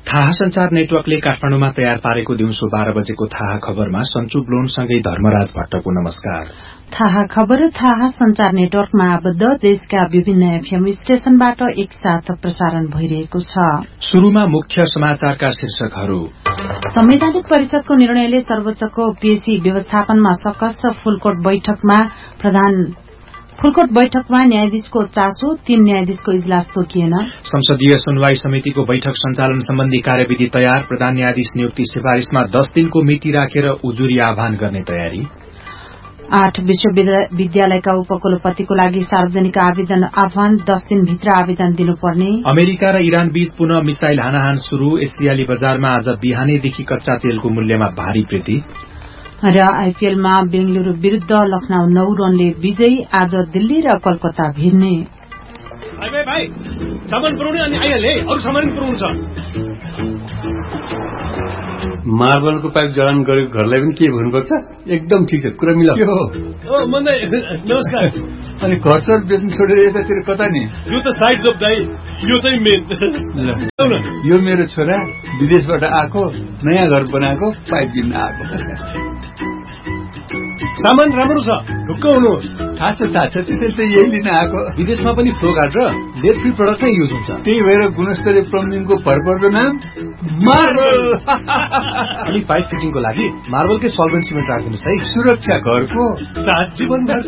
थाहा संचार नेटवर्कले काठमाडौँमा तयार पारेको दिउँसो 12 बजेको थाहा खबरमा सञ्चु ब्लोनसँगै धर्मराज भट्टको नमस्कार। थाहा खबर थाहा संचार नेटवर्कमा आबद्ध देशका विभिन्न एफएम स्टेशनबाट एकसाथ प्रसारण भइरहेको छ। शुरूमा मुख्य समाचारका शीर्षकहरू। संवैधानिक परिषदको निर्णयले सर्वोच्चको पीएसी व्यवस्थापनमा सकस। फुलकोट बैठकमा न्यायाधीशको चासो, 3 न्यायाधीशको इजलास तोकिएन। संसदीय सुनवाई समितिको बैठक सञ्चालन सम्बन्धी कार्यविधि तयार। प्रधान न्यायाधीश नियुक्ति सिफारिशमा 10 दिनको मिति राखेर उजुरी आह्वान गर्ने तयारी। 8 विश्वविद्यालयका उपकुलपतिको लागि सार्वजनिक आवेदन आह्वान। 10 दिनभित्र आवेदन दिनुपर्ने। अमेरिका र इरान बीच पुनः मिसाइल हानाहान शुरू। एसियाली बजारमा आज बिहानैदेखि कच्चा तेलको मूल्यमा भारी वृद्धि। र आईपीएलमा बेंगलुरू विरूद्ध लखनऊ 9 रनले विजयी। आज दिल्ली र कलकत्ता भिड्ने। मार्बलको पाइप जडान गरेको घरलाई पनि के भन्नुपर्छ? एकदम ठिक छ, कुरा मिलायो। नमस्कार। अनि घर बेच्नु छोडेर यतातिर कता नि? यो त साइड जब दाइ, यो चाहिँ मेन। यो मेरो छोरा विदेशबाट आएको, नयाँ घर बनाएको, पाइप किन्न आएको। सामान राम्रो छ, ढुक्क हुनुहोस्। थाहा छ त्यसैले त यही लिन आएको। विदेशमा पनि फ्लो कार्ड र लेड फ्री प्रडक्ट नै युज हुन्छ। त्यही भएर गुणस्तरीय प्लम्बिङको भरपर्दो नाम मार्बल। अनि पाइप फिटिङको लागि मार्बलकै सल्भेन्ट सिमेन्ट राखिदिनुहोस् है। सुरक्षा घरको साथ जीवन भर।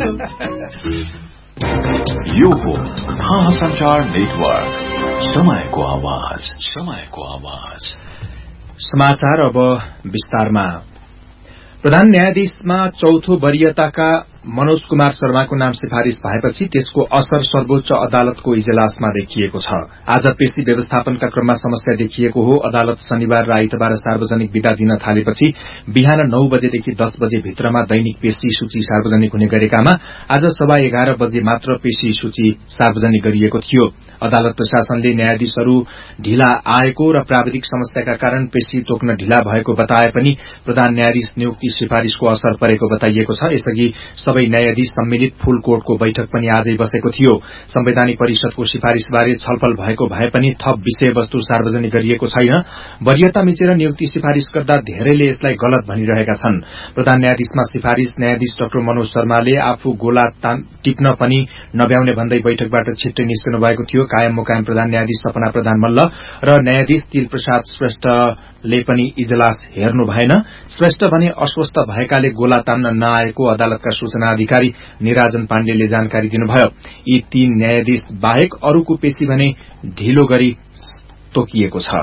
यो हो थाहा संचार नेटवर्क, समयको आवाज। समाचार अब विस्तारमा। प्रधान न्यायाधीशमा चौथो वरियताका मनोज कुमार शर्माको नाम सिफारिश भएपछि त्यसको असर सर्वोच्च अदालतको इजलासमा देखिएको छ। आज पेशी व्यवस्थापनका क्रममा समस्या देखिएको हो। अदालत शनिबार र आइतबार सार्वजनिक विदा दिन थालेपछि बिहान 9 बजेदेखि 10 बजे भित्रमा दैनिक पेशी सूची सार्वजनिक हुने गरेकामा आज 11:15 बजे मात्र पेशी सूची सार्वजनिक गरिएको थियो। अदालत प्रशासनले न्यायाधीशहरू ढिला आएको र प्राविधिक समस्याका कारण पेशी तोक्न ढिला भएको बताए पनि प्रधान न्यायाधीश नियुक्ति सिफारिशको असर परेको बताइएको छ। यसअघि सबै न्यायाधीश सम्मिलित फूल कोर्टको बैठक पनि आजै बसेको थियो। संवैधानिक परिषदको सिफारिशबारे छलफल भएको भए पनि थप विषयवस्तु सार्वजनिक गरिएको छैन। वरियता मिचेर नियुक्ति सिफारिश गर्दा धेरैले यसलाई गलत भनिरहेका छन्। प्रधान न्यायाधीशमा सिफारिश न्यायाधीश डाक्टर मनोज शर्माले आफू गोला टिप्न पनि नभ्याउने भन्दै बैठकबाट छिट्टै निस्कनु भएको थियो। कायम मुकायम प्रधान न्यायाधीश सपना प्रधान मल्ल र न्यायाधीश तिल प्रसाद श्रेष्ठले पनि इजलास हेर्नु भएन। श्रेष्ठ भने अस्वस्थ भएकाले गोला तान्न नआएको अदालतका सूचना अधिकारी निराजन पाण्डेले जानकारी दिनुभयो। यी 3 न्यायाधीश बाहेक अरूको पेशी भने ढिलो गरी तोकिएको छ।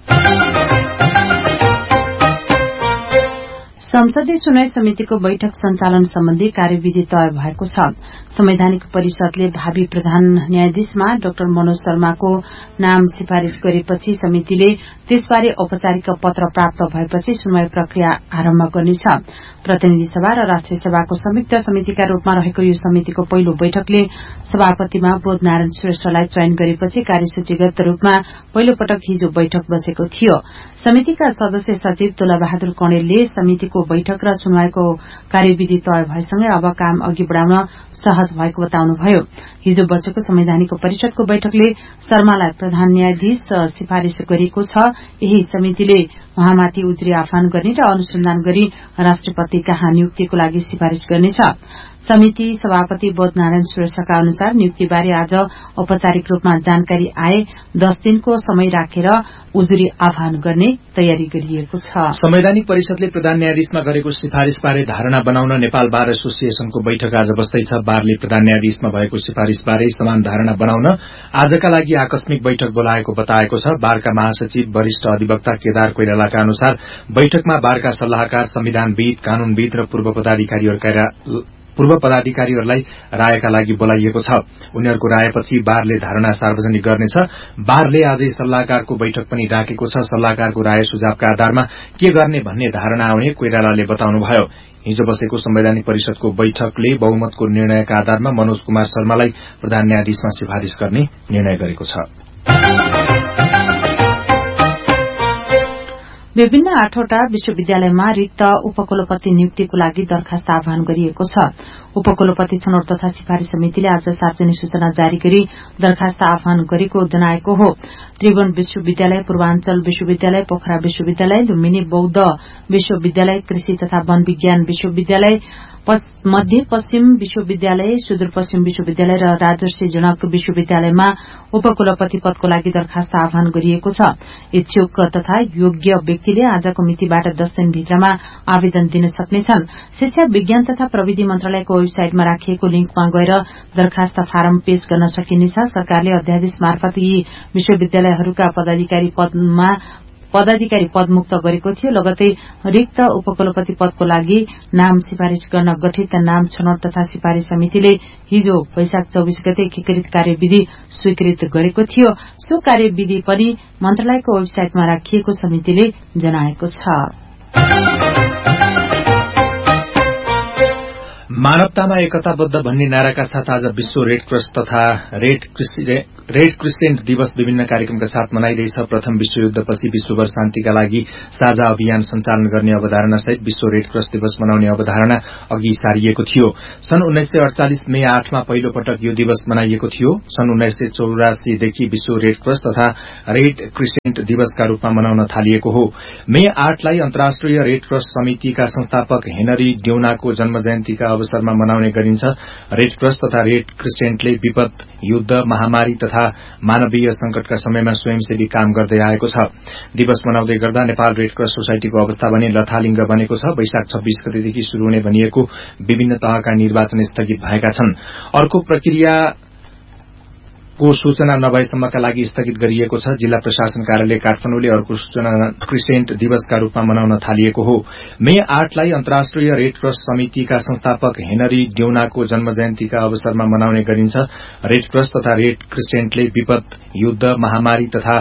संसदीय सुनवाई समितिको बैठक सञ्चालन सम्बन्धी कार्यविधि तय भएको छ। संवैधानिक परिषदले भावी प्रधान न्यायाधीशमा डाक्टर मनोज शर्माको नाम सिफारिश गरेपछि समितिले त्यसबारे औपचारिक पत्र प्राप्त भएपछि सुनवाई प्रक्रिया आरम्भ गर्नेछ। प्रतिनिधि सभा र राष्ट्रिय सभाको संयुक्त समितिका रूपमा रहेको यो समितिको पहिलो बैठकले सभापतिमा बोधनारायण श्रेष्ठलाई चयन गरेपछि कार्यसूचीगत रूपमा पहिलो पटक हिजो बैठक बसेको थियो। समितिका सदस्य सचिव तुलाबहादुर कणेलले समितिको बैठक र सुनवाईको कार्यविधि तय भएसँगै अब काम अघि बढ़ाउन सहज भएको बताउनुभयो। हिजो बसेको संवैधानिक परिषदको बैठकले शर्मालाई प्रधान न्यायाधीश सिफारिश गरेको छ। यही समितिले उहाँमाथि उजुरी आह्वान गर्ने र अनुसन्धान गरी राष्ट्रपति कहाँ नियुक्तिको लागि सिफारिश गर्नेछ। समिति सभापति बोधनारायण श्रेष्ठका अनुसार नियुक्तिबारे आज औपचारिक रूपमा जानकारी आए 10 दिनको समय राखेर उजुरी आह्वान गर्ने तयारी गरिएको छ। संवैधानिक परिषदले प्रधान न्यायाधीशमा गरेको सिफारिशबारे धारणा बनाउन नेपाल बार एसोसिएशनको बैठक आज बस्दैछ। बारले प्रधान न्यायाधीशमा भएको सिफारिशबारे समान धारणा बनाउन आजका लागि आकस्मिक बैठक बोलाएको बताएको छ। बारका महासचिव वरिष्ठ अधिवक्ता केदार कोइरालाका अनुसार बैठकमा बारका सल्लाहकार, संविधानविद, कानूनविद र पूर्व पदाधिकारीहरूलाई रायका लागि बोलाइएको छ। उनीहरूको रायपछि बारले धारणा सार्वजनिक गर्नेछ। बारले आजै सल्लाहकारको बैठक पनि डाकेको छ। सल्लाहकारको राय सुझावका आधारमा के गर्ने भन्ने धारणा आउने कोइरालाले बताउनुभयो। हिजो बसेको संवैधानिक परिषदको बैठकले बहुमतको निर्णयका आधारमा मनोज कुमार शर्मालाई प्रधान न्यायाधीशमा सिफारिश गर्ने निर्णय गरेको छ। विभिन्न 8वटा विश्वविद्यालयमा रिक्त उपकुलपति नियुक्तिको लागि दरखास्त आह्वान गरिएको छ। उपकुलपति छनौट तथा सिफारिश समितिले आज सार्वजनिक सूचना जारी गरी दरखास्त आह्वान गरेको जनाएको हो। त्रिभुवन विश्वविद्यालय, पूर्वाञ्चल विश्वविद्यालय, पोखरा विश्वविद्यालय, लुम्बिनी बौद्ध विश्वविद्यालय, कृषि तथा वन विज्ञान विश्वविद्यालय, मध्यपश्चिम विश्वविद्यालय, सुदूरपश्चिम विश्वविद्यालय र राजर्षि जनक विश्वविद्यालयमा उपकुलपति पदको लागि दरखास्त आह्वान गरिएको छ। इच्छुक तथा योग्य व्यक्तिले आजको मितिबाट 10 दिनभित्रमा आवेदन दिन सक्नेछन्। शिक्षा विज्ञान तथा प्रविधि मन्त्रालयको वेबसाइटमा राखिएको लिंकमा गएर दरखास्त फारम पेश गर्न सकिनेछ। सरकारले अध्यादेश मार्फत यी विश्वविद्यालयहरूका पदाधिकारी पदमुक्त गरेको थियो। लगतै रिक्त उपकुलपति पदको लागि नाम सिफारिश गर्न गठित नाम छनौट तथा सिफारिश समितिले हिजो वैशाख 24 गते एकीकृत कार्यविधि स्वीकृत गरेको थियो। सो कार्यविधि पनि मन्त्रालयको वेबसाइटमा राखिएको समितिले जनाएको छ। मानवतामा एकताबद्ध भन्ने नाराका साथ आज विश्व रेड क्रस तथा रेड क्रिसेन्ट दिवस विभिन्न कार्यक्रमका साथ मनाइँदैछ। प्रथम विश्वयुद्धपछि विश्वभर शान्तिका लागि साझा अभियान सञ्चालन गर्ने अवधारणासहित विश्व रेड क्रस दिवस मनाउने अवधारणा अघि सारिएको थियो। सन् 1948 मे 8 मा पहिलो पटक यो दिवस मनाइएको थियो। सन् 1984 देखि विश्व रेड क्रस तथा रेड क्रिसेन्ट दिवसका रूपमा मनाउन थालिएको हो। मे 8 लाई अन्तर्राष्ट्रिय रेड क्रस समितिका संस्थापक हेनरी ड्यूनाको जन्म जयन्तीका अवसरमा मनाउने गरिन्छ। रेड क्रस तथा रेड क्रिसेन्टले विपद, युद्ध, महामारी तथा मानवीय संकटका समयमा स्वयंसेवी काम गर्दै आएको छ। दिवस मनाउँदै गर्दा नेपाल रेड क्रस सोसाइटीको अवस्था भने लथालिङ्ग बनेको छ। वैशाख 26 गतेदेखि शुरू हुने भनिएको विभिन्न तहका निर्वाचन स्थगित भएका छन्। अर्को प्रक्रियाको सूचना नभएसम्मका लागि स्थगित गरिएको छ। जिल्ला प्रशासन कार्यालय काठमाडौँले अर्को सूचना क्रिसेन्ट दिवसका रूपमा मनाउन थालिएको हो। मे 8 लाई अन्तर्राष्ट्रिय रेड क्रस समितिका संस्थापक हेनरी ड्यूनाको जन्म जयन्तीका अवसरमा मनाउने गरिन्छ। रेड क्रस तथा रेड क्रिसेन्टले विपद, युद्ध, महामारी तथा